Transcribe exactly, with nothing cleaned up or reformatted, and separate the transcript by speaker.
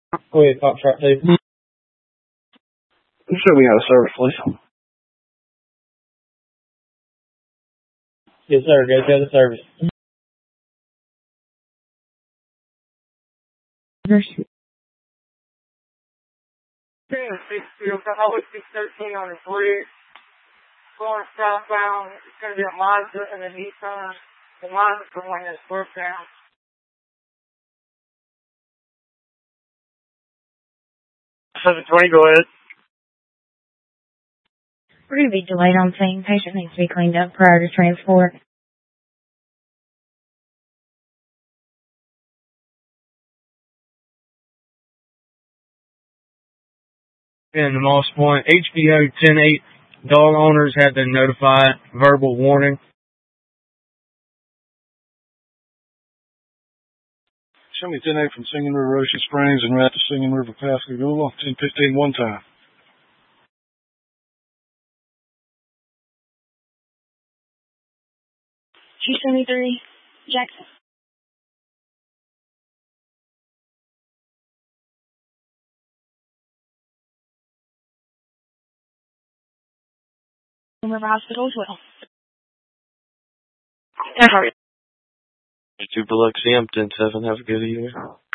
Speaker 1: Go ahead, Foxtrot two.
Speaker 2: Show me how to service, please.
Speaker 1: Yes, sir. Go to the service. six thirteen on the bridge. Going southbound, it's going to be a Mazda and a Nissan. The Mazda's going is broke down. seven twenty, go ahead.
Speaker 3: We're going to be delayed on scene. Patient needs to be cleaned up prior to transport.
Speaker 4: In the Moss Point, H B O ten eight dog owners have been notified. Verbal warning.
Speaker 2: Show me ten eight from Singing River Ocean Springs and route to Singing River Pascagoula. ten fifteen one time.
Speaker 3: two seventy-three, Jackson. River Hospital as well.
Speaker 5: two Biloxi, I'm ten seven. Have a good evening.